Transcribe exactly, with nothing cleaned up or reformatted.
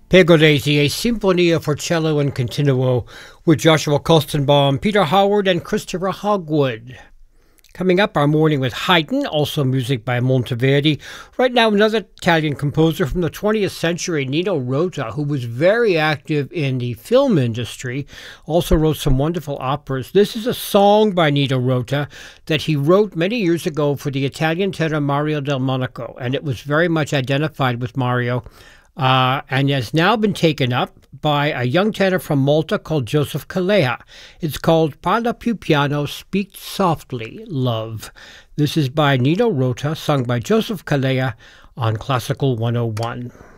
Pergolesi, a Sinfonia for cello and continuo with Joshua Kostenbaum, Peter Howard, and Christopher Hogwood. Coming up, our morning with Haydn, also music by Monteverdi. Right now, another Italian composer from the twentieth century, Nino Rota, who was very active in the film industry, also wrote some wonderful operas. This is a song by Nino Rota that he wrote many years ago for the Italian tenor Mario Del Monaco, and it was very much identified with Mario. Uh, and has now been taken up by a young tenor from Malta called Joseph Calleja. It's called Parla più piano, Speak Softly, Love. This is by Nino Rota, sung by Joseph Calleja on Classical one oh one.